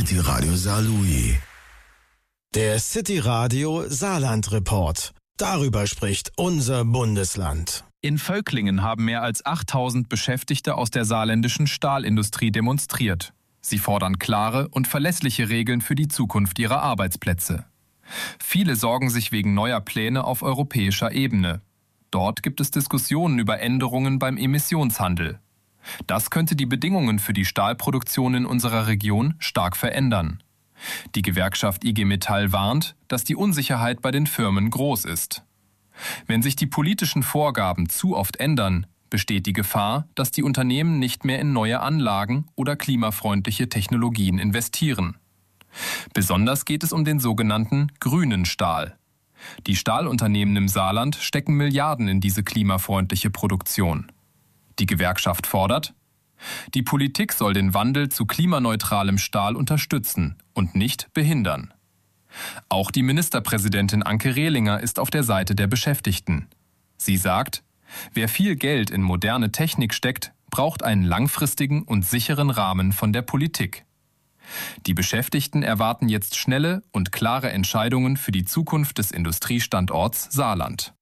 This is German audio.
City Radio Saarlouis. Der City Radio Saarland Report. Darüber spricht unser Bundesland. In Völklingen haben mehr als 8000 Beschäftigte aus der saarländischen Stahlindustrie demonstriert. Sie fordern klare und verlässliche Regeln für die Zukunft ihrer Arbeitsplätze. Viele sorgen sich wegen neuer Pläne auf europäischer Ebene. Dort gibt es Diskussionen über Änderungen beim Emissionshandel. Das könnte die Bedingungen für die Stahlproduktion in unserer Region stark verändern. Die Gewerkschaft IG Metall warnt, dass die Unsicherheit bei den Firmen groß ist. Wenn sich die politischen Vorgaben zu oft ändern, besteht die Gefahr, dass die Unternehmen nicht mehr in neue Anlagen oder klimafreundliche Technologien investieren. Besonders geht es um den sogenannten grünen Stahl. Die Stahlunternehmen im Saarland stecken Milliarden in diese klimafreundliche Produktion. Die Gewerkschaft fordert: Die Politik soll den Wandel zu klimaneutralem Stahl unterstützen und nicht behindern. Auch die Ministerpräsidentin Anke Rehlinger ist auf der Seite der Beschäftigten. Sie sagt, wer viel Geld in moderne Technik steckt, braucht einen langfristigen und sicheren Rahmen von der Politik. Die Beschäftigten erwarten jetzt schnelle und klare Entscheidungen für die Zukunft des Industriestandorts Saarland.